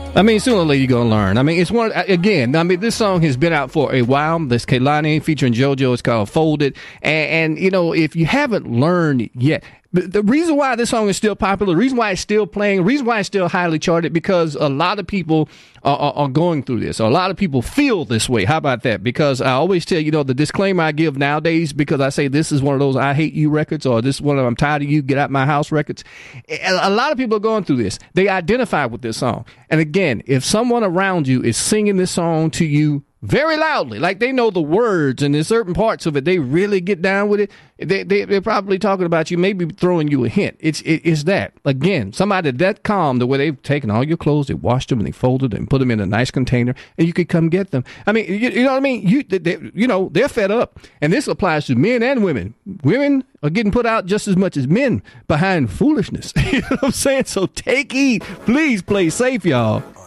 I mean, sooner or later you're going to learn. I mean, it's one, again, I mean, this song has been out for a while. This Kehlani featuring JoJo. It's called Folded. And, you know, if you haven't learned yet, the reason why this song is still popular, the reason why it's still playing, the reason why it's still highly charted, because a lot of people are going through this. A lot of people feel this way. How about that? Because I always tell you know, the disclaimer I give nowadays, because I say this is one of those I hate you records, or this is one of I'm tired of you, get out my house records. A lot of people are going through this. They identify with this song. And again, if someone around you is singing this song to you very loudly, like they know the words and there's certain parts of it, they really get down with it, they're probably talking about you, maybe throwing you a hint. It's that. Again, somebody that calm, the way they've taken all your clothes, they washed them and they folded them, put them in a nice container, and you could come get them. I mean, you know what I mean? You know, they're fed up. And this applies to men and women. Women are getting put out just as much as men behind foolishness. You know what I'm saying? So take heed. Please play safe, y'all.